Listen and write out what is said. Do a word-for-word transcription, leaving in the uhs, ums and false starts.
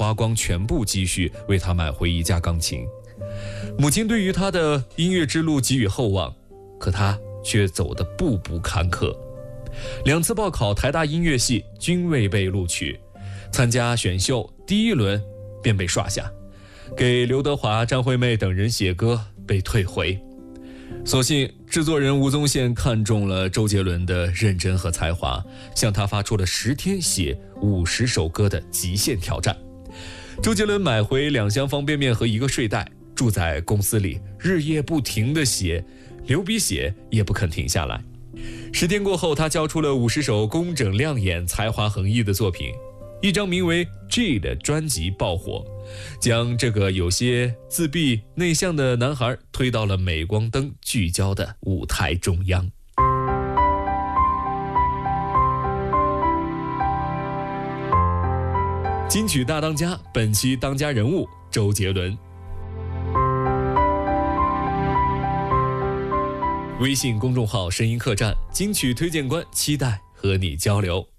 花光全部积蓄为他买回一架钢琴。母亲对于他的音乐之路寄予厚望，可他却走得步步坎坷。两次报考台大音乐系均未被录取，参加选秀第一轮便被刷下，给刘德华、张惠妹等人写歌被退回。所幸制作人吴宗宪看中了周杰伦的认真和才华，向他发出了十天写五十首歌的极限挑战。周杰伦买回两箱方便面和一个睡袋，住在公司里，日夜不停地写，流鼻血也不肯停下来。十天过后，他交出了五十首工整亮眼、才华横溢的作品，一张名为《G》的专辑爆火，将这个有些自闭内向的男孩推到了镁光灯聚焦的舞台中央。金曲大当家，本期当家人物周杰伦。微信公众号声音客栈金曲推荐官，期待和你交流。